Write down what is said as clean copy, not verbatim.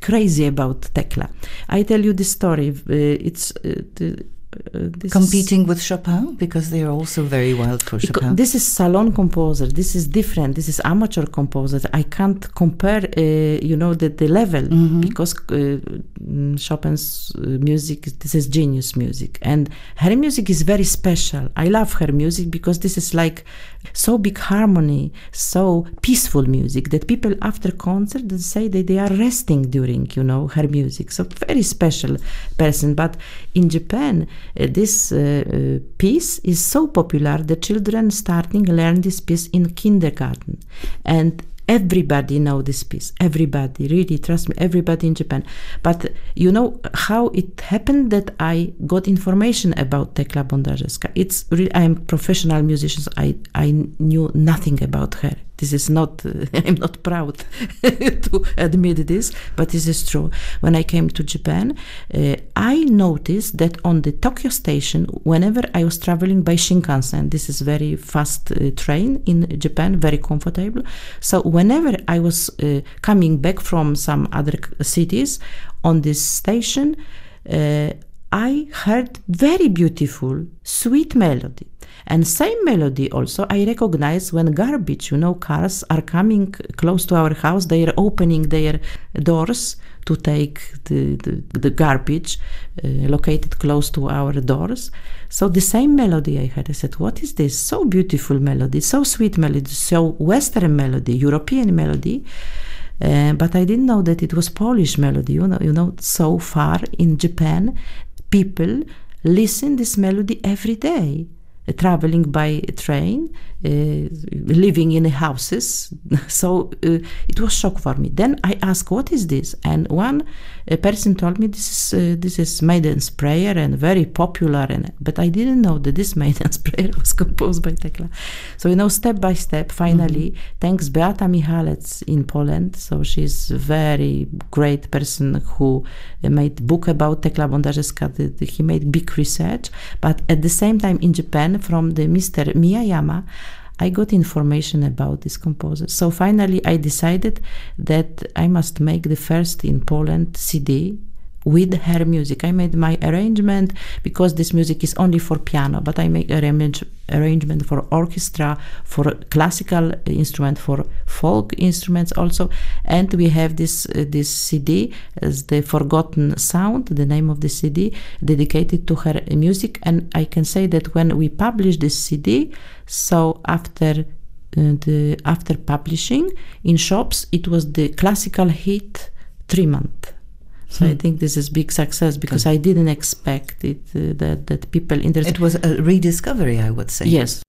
crazy about Tekla. I tell you this story. Competing with Chopin, because they are also very wild for Chopin. This is salon composer. This is different. This is amateur composer. I can't compare, the level, because Chopin's music, this is genius music, and her music is very special. I love her music because this is like so big harmony, so peaceful music that people after concert they say that they are resting during, her music. So very special person. But in Japan, this piece is so popular that children starting learn this piece in kindergarten, and everybody know this piece. Everybody, really, trust me, everybody in Japan. But you know how it happened that I got information about Tekla Bondarzewska? It's really, I am professional musician. I knew nothing about her. This is not, I'm not proud to admit this, but this is true. When I came to Japan, I noticed that on the Tokyo station, whenever I was traveling by Shinkansen, this is very fast train in Japan, very comfortable. So whenever I was coming back from some other cities on this station, I heard very beautiful, sweet melody. And same melody also I recognize when garbage, cars are coming close to our house, they are opening their doors to take the garbage located close to our doors. So the same melody I heard, I said, what is this? So beautiful melody, so sweet melody, so Western melody, European melody. But I didn't know that it was Polish melody, so far in Japan, people listen this melody every day. Traveling by train, living in houses. So it was shock for me. Then I asked, what is this? And one person told me this is Maiden's Prayer and very popular. But I didn't know that this Maiden's Prayer was composed by Tekla. So, step by step, finally, thanks Beata Michalec in Poland. So she's a very great person who made book about Tekla Bondarzewska. He made big research. But at the same time in Japan, from the Mr. Miyayama, I got information about this composer. So finally I decided that I must make the first in Poland CD with her music. I made my arrangement because this music is only for piano, but I make arrangement for orchestra, for classical instrument, for folk instruments also. And we have this CD as The Forgotten Sound, the name of the CD, dedicated to her music. And I can say that when we published this CD, so after publishing in shops, it was the classical hit 3 months. So I think this is big success because I didn't expect it that people interested. It was a rediscovery, I would say. Yes.